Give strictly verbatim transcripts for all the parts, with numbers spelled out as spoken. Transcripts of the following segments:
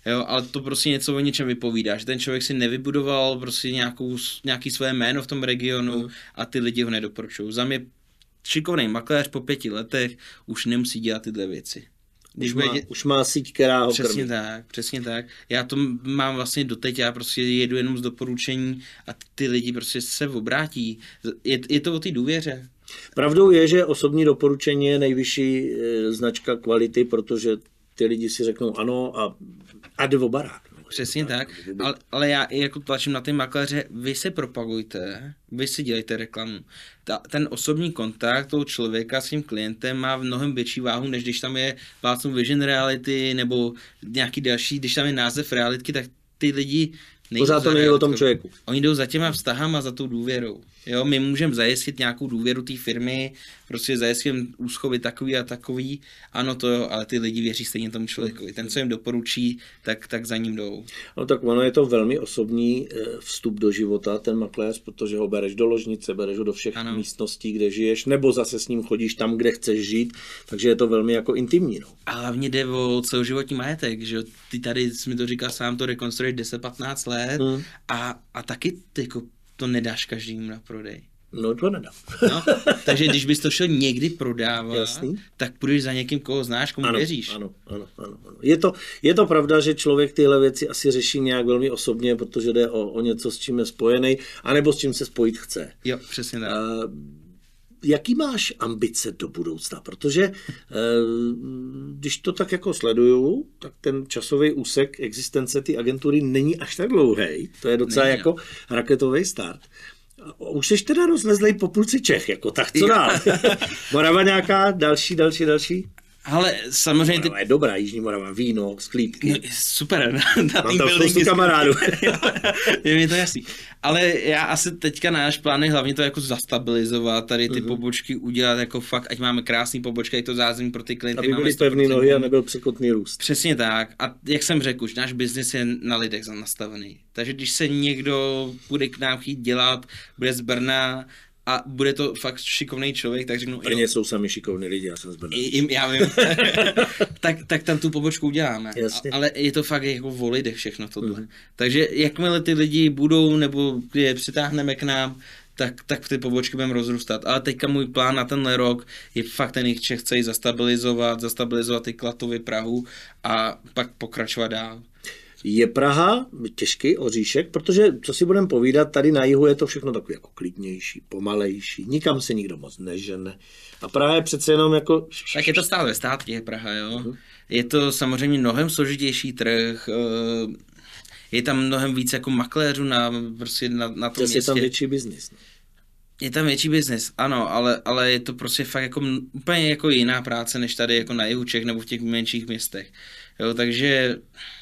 Jo, ale to prostě něco o něčem vypovídá, že ten člověk si nevybudoval prostě nějakou, nějaký své jméno v tom regionu mm. a ty lidi ho nedoporučují. Za mě šikovný makléř po pěti letech už nemusí dělat tyhle věci. Když už, má, dě... už má síť, která ho Přesně krmí. tak, přesně tak. Já to mám vlastně doteď, já prostě jedu jenom z doporučení a ty lidi prostě se obrátí. Je, je to o té důvěře. Pravdou je, že osobní doporučení je nejvyšší e, značka kvality, protože ty lidi si řeknou ano a, a jde o barák. Přesně tak, ale, ale já i jako tlačím na ty makléře, vy se propagujte, vy si dělejte reklamu. Ta, ten osobní kontakt toho člověka s tím klientem má mnohem větší váhu, než když tam je Václav Vision Reality nebo nějaký další, když tam je název realitky, tak ty lidi pořád to není o tom člověku. Oni jdou za těma vztahama, za tou důvěrou. Jo, my můžeme zajistit nějakou důvěru té firmy, prostě zajistit úschovy takový a takový, ano to jo, ale ty lidi věří stejně tomu člověkovi. Ten, co jim doporučí, tak, tak za ním jdou. No tak ono je to velmi osobní vstup do života, ten makléř, protože ho bereš do ložnice, bereš ho do všech ano. místností, kde žiješ, nebo zase s ním chodíš tam, kde chceš žít, takže je to velmi jako intimní. No. A hlavně jde o celoživotní majetek, že ty tady, jsi mi to říkal sám, to rekonstruuješ deset patnáct let hmm. a, a taky jako to nedáš každému na prodej. No to nedám. No, takže když bys to šel někdy prodávat, Jasný. tak půjdeš za někým, koho znáš, komu ano, věříš. Ano, ano, ano, ano. Je to, je to pravda, že člověk tyhle věci asi řeší nějak velmi osobně, protože jde o, o něco, s čím je spojený, anebo s čím se spojit chce. Jo, přesně tak. Uh, jaký máš ambice do budoucna? Protože uh, když to tak jako sleduju, tak ten časový úsek existence té agentury není až tak dlouhý. To je docela není, jako no. raketový start. Už jsi teda rozlezlej po půlce Čech, jako tak co dál? Morava nějaká, další, další, další? Ale samozřejmě... Morava ty... je dobrá, Jižní Morava, víno, sklípky. No, super. Mám tam spoustu kamarádů. Je mi to jasný. Ale já asi teďka náš plán je hlavně to jako zastabilizovat, tady ty uh-huh. pobočky udělat jako fakt, ať máme krásný pobočky, ať to zázemí pro ty klienty. Aby byly pevný nohy a nebyl překotný růst. Přesně tak. A jak jsem řekl už, náš biznis je na lidech nastavený. Takže když se někdo bude k nám chtít dělat, bude z Brna, a bude to fakt šikovný člověk, tak řeknu... Brně jsou sami šikovní lidi, já jsem z Brna. I, já vím. tak, tak tam tu pobočku uděláme. Jasně. Ale je to fakt jako o lidech všechno tohle. Mm. Takže jakmile ty lidi budou, nebo je přitáhneme k nám, tak, tak ty pobočky budeme rozrůstat. Ale teďka můj plán na tenhle rok je fakt ten jich Čech chce zastabilizovat, zastabilizovat ty Klatovy, Prahu a pak pokračovat dál. Je Praha těžký oříšek, protože, co si budeme povídat, tady na jihu je to všechno takový jako klidnější, pomalejší, nikam se nikdo moc nežene. A Praha je přece jenom jako... Tak je to stále ve státě, je Praha, jo. Uh-huh. Je to samozřejmě mnohem složitější trh, je tam mnohem víc jako makléřů na, prostě na, na tom městě. Je tam větší biznis. Je tam větší biznis, ano, ale, ale je to prostě fakt jako úplně jako jiná práce, než tady jako na jihu Čech nebo v těch menších městech. Jo, takže...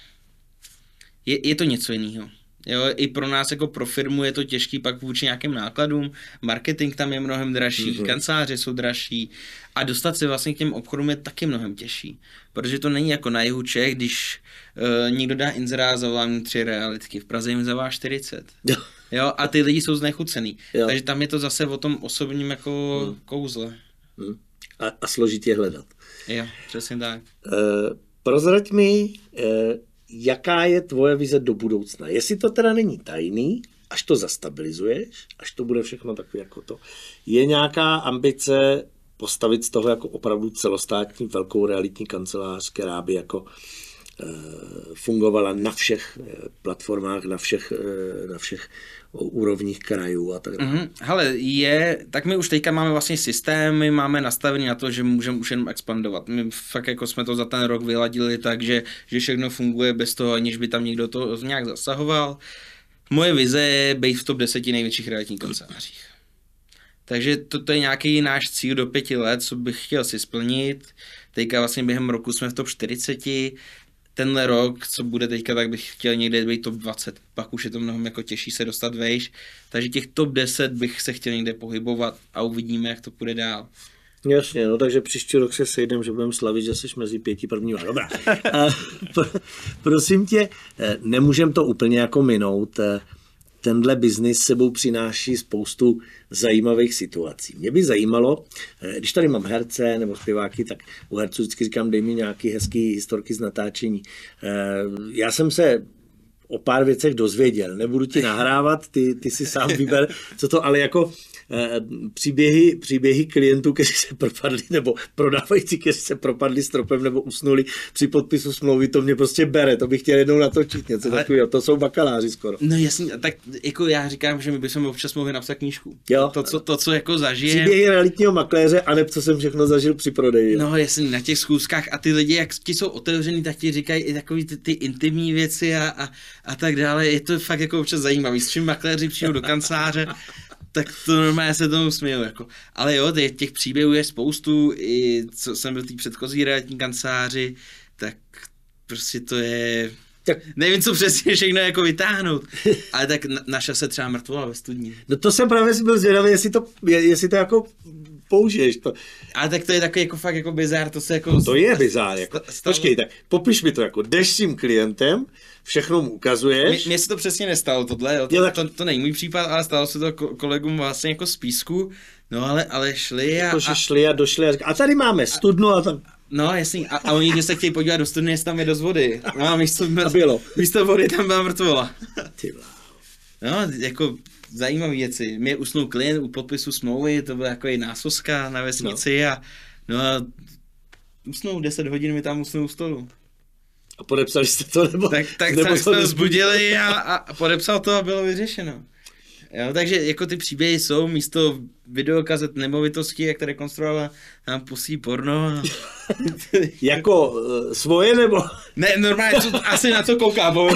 Je, je to něco jiného. Jo, i pro nás jako pro firmu je to těžký pak vůči nějakým nákladům, marketing tam je mnohem dražší, mm-hmm. kanceláře jsou dražší a dostat se vlastně k těm obchodům je taky mnohem těžší, protože to není jako na jihu Čech, když uh, někdo dá inzerát, zavolám tři realitky, v Praze jim zavá čtyřicet. Jo, a ty lidi jsou znechucený. Jo. Takže tam je to zase o tom osobním jako mm. kouzle. Mm. A, a složitě hledat. Jo, přesně tak. Uh, prozrať mi, uh, jaká je tvoje vize do budoucna? Jestli to teda není tajný, až to zastabilizuješ, až to bude všechno takové jako to, je nějaká ambice postavit z toho jako opravdu celostátní velkou realitní kancelář, která by jako e, fungovala na všech e, platformách, na všech, e, na všech úrovních krajů a tak dále. Mm-hmm. Hele, je, tak my už teďka máme vlastně systém, my máme nastavený na to, že můžeme už jenom expandovat. My fakt jako jsme to za ten rok vyladili tak, že, že všechno funguje bez toho, aniž by tam někdo to nějak zasahoval. Moje vize je být v top deseti největších realitních kancelářích. Takže to, to je nějaký náš cíl do pěti let, co bych chtěl si splnit. Teďka vlastně během roku jsme v top čtyřiceti. Tenhle rok, co bude teďka, tak bych chtěl někde být top dvacet. Pak už je to mnohem jako těžší se dostat vejš. Takže těch top deset bych se chtěl někde pohybovat a uvidíme, jak to půjde dál. Jasně, no takže příští rok se sejdem, že budeme slavit, že jsi mezi pěti prvníma. Dobrá. Prosím tě, nemůžem to úplně jako minout. tenhle biznis sebou přináší spoustu zajímavých situací. Mě by zajímalo, když tady mám herce nebo zpěváky, tak u herců vždycky říkám, dej mi nějaký hezký historky z natáčení. Já jsem se o pár věcech dozvěděl, nebudu ti nahrávat, ty, ty si sám vyber, co to, ale jako příběhy, příběhy klientů, kteří se propadli, nebo prodávající, kteří se propadli stropem nebo usnuli při podpisu smlouvy, to mě prostě bere, to bych chtěl jednou natočit, něco ale... takového, to jsou bakaláři skoro. No jasně, tak jako já říkám, že my bychom občas mohli napsat knížku. Jo. To, co, to, co jako zažijem. Příběhy realitního makléře, aneb co jsem všechno zažil při prodeji. No jasně, na těch schůzkách a ty lidi, jak ti jsou otevřený, tak ti říkají i takový ty, ty intimní věci a, a, a tak dále, je to fakt jako občas zajímavý, s čím makléři přijdou do kanceláře, tak to normálně se tomu směju, jako. Ale jo, těch, těch příběhů je spoustu, i co jsem byl v té předchozí realitní kanceláři, tak prostě to je... Tak... Nevím, co přesně všechno jako vytáhnout, ale tak na, naša se třeba mrtvola ve studni. No to jsem právě si byl zvědavý, jestli to, jestli to jako použiješ. To... Ale tak to je takový jako fakt jako bizár, to se jako... No to je bizár, jako. Počkej, tak popiš mi to, jako jdeš s tím klientem, všechno mu ukazuješ. Mně se to přesně nestalo, tohle, jo. To, jo, tak... to, to není můj případ, ale stalo se to kolegům vlastně jako z Písku, no ale, ale šli a... To, a... šli a došli a říkali, a tady máme studnu a tam... No jasný, a, a oni když se chtějí podívat do studny, jestli tam je dost vody. No a místo, bylo. místo vody tam byla mrtvola. Ty bláho. No, jako zajímavé věci. Mě usnul klient u podpisu smlouvy, to byla jako i násoska na vesnici no. a no a usnul deset hodin, mi tam usnul u stolu. A podepsali jste to, nebo? Tak, tak nebo jsme to zbudili a, a podepsal to a bylo vyřešeno. Jo, takže jako ty příběhy jsou místo videokazet nemovitosti, jak to rekonstruovala, nám pustí porno. A... jako uh, svoje nebo? Ne, normálně, co, asi na to kouká, bo...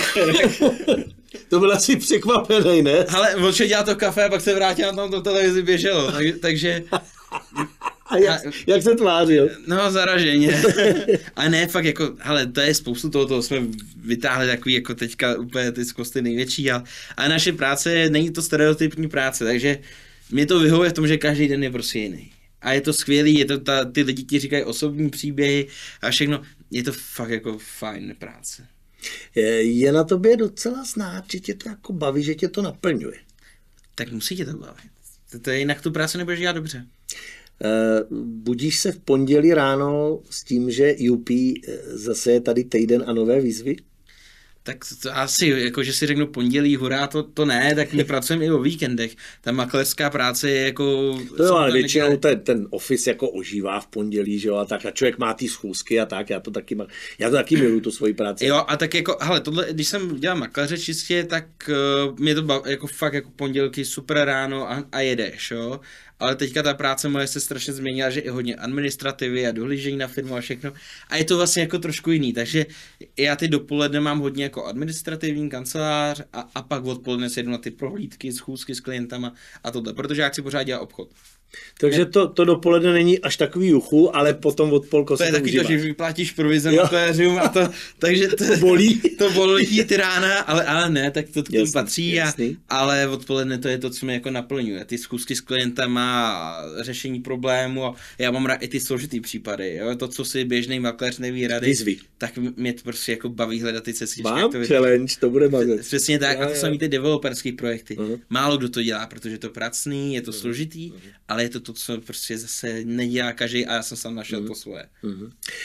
To byl asi překvapený, ne? Ale on dělal to kafe a pak se vrátil a tam do televizi běželo, tak, takže... A jak, jak se tvářil? No, zaraženě. A ne, fakt jako, hele, to je spoustu toho, toho jsme vytáhli takový jako teďka úplně ty zkosty největší, ale, ale naše práce, není to stereotypní práce, takže mě to vyhovuje v tom, že každý den je prostě jiný. A je to skvělý, je to ta, ty lidi ti říkají osobní příběhy a všechno, je to fakt jako fajn práce. Je, je na tobě docela znát, že tě to jako baví, že tě to naplňuje. Tak musí tě to bavit. To, to je, jinak tu práci nebudeš dělat dobře. Uh, budíš se v pondělí ráno s tím, že U P zase je tady týden a nové výzvy? Tak to asi, jako že si řeknu pondělí, hurá, to, to ne, tak my pracujeme i o víkendech. Ta makléřská práce je jako... To jo, ale většinou ten, ten office jako ožívá v pondělí, že jo, a tak, a člověk má ty schůzky a tak, já to taky, má, já to taky miluju, tu svoji práci. Jo, a tak jako, hele, tohle, když jsem dělal makléře čistě, tak uh, mě to bav, jako fakt jako pondělky super ráno a, a jedeš, jo. Ale teďka ta práce moje se strašně změnila, že i hodně administrativy a dohlížení na firmu a všechno. A je to vlastně jako trošku jiný, takže já ty dopoledne mám hodně jako administrativní kancelář a, a pak odpoledne se jdu na ty prohlídky, schůzky s klientama a tohle, protože já chci pořád dělat obchod. Takže to, to dopoledne není až takový juchu, ale potom od polko se to, to je taky užíváš. To, že vyplatíš provize makléřům a to, takže to, to bolí. To bolí ty rána, ale, ale ne, tak to k tomu patří, a, jasný. Ale odpoledne to je to, co mě jako naplňuje. Ty zkusky s klientama, řešení problému a já mám rád i ty složitý případy, jo? To, co si běžný makléř neví rady, výzvy. Tak mě to prostě jako baví hledat ty cestičky. Mám to challenge, to bude mazet. Přesně tak, já, a to jsou ty developerský projekty. Uh-huh. Málo kdo to dělá, protože to je pracný, je to uh-huh. složitý, uh-huh. ale je to to, co prostě zase nedělá každý a já jsem sám našel uh-huh. to svoje. Uh-huh. Uh,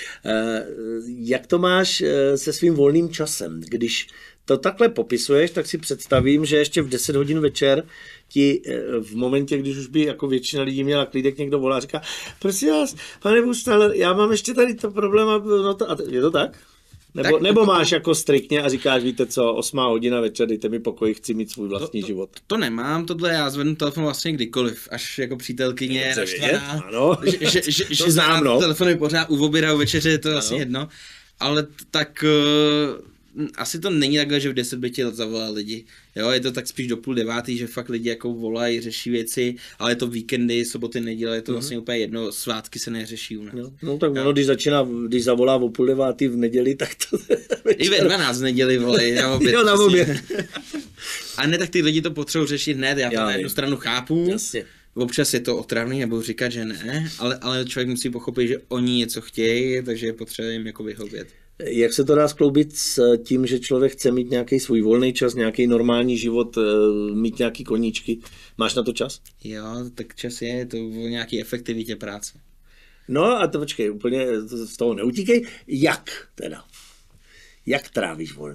jak to máš uh, se svým volným časem? Když to takhle popisuješ, tak si představím, že ještě v deset hodin večer ti uh, v momentě, když už by jako většina lidí měla klídek, někdo volá a říká, prosím vás, pane Buštaler, já mám ještě tady to problém, a, no to, a je to tak? Nebo, tak, nebo máš jako striktně a říkáš, víte co, osmá hodina večer, dejte mi pokoj, chci mít svůj vlastní to, to, život. To nemám, tohle já zvednu telefon vlastně kdykoliv, až jako přítelkyně naštvaná, ano. že, že, že, že znám, no. Telefony pořád u oběda, u večeře, je to ano. Vlastně jedno, ale tak uh, asi to není takhle, že v deset by tě zavolali lidi, jo, je to tak spíš do půl devátý, že fakt lidi jako volají, řeší věci, ale je to víkendy, soboty, neděle, je to mm-hmm. vlastně úplně jedno, svátky se neřeší u nás. No, no tak ono, když začíná, když zavolá o půl devátý v neděli, tak to... I ve dvanáct v neděli volají, na oběd. Jo, na oběd. A ne, tak ty lidi to potřebují řešit hned, já to já na jednu stranu chápu. Jasně. Občas je to otravný, nebudu říkat, že ne, ale, ale člověk musí pochopit, že oni něco chtějí, takže je potřeba jim jako vyhovět. Jak se to dá skloubit s tím, že člověk chce mít nějaký svůj volný čas, nějaký normální život, mít nějaký koníčky? Máš na to čas? Jo, tak čas je to o nějaký efektivitě práce. No a to počkej, úplně z toho neutíkej. Jak teda? Jak trávíš volný